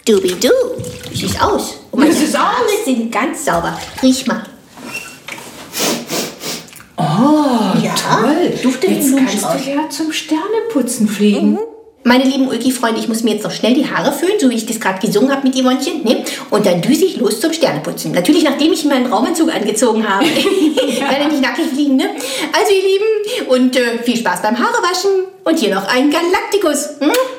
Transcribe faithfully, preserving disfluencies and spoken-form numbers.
Dubidu. Du siehst aus. Und meine Haare sind ganz sauber. Riech mal. Oh, ja, toll. Dufte jetzt wie kannst du ja zum Sterneputzen fliegen. Mhm. Meine lieben Ulki-Freunde, ich muss mir jetzt noch schnell die Haare föhnen, so wie ich das gerade gesungen habe mit Yvonnchen. Ne? Und dann düse ich los zum Sterneputzen. Natürlich, nachdem ich meinen Raumanzug angezogen habe. Ich werde nicht nackig fliegen, ne? Also, ihr Lieben, und äh, viel Spaß beim Haarewaschen. Und hier noch ein Galaktikus. Hm?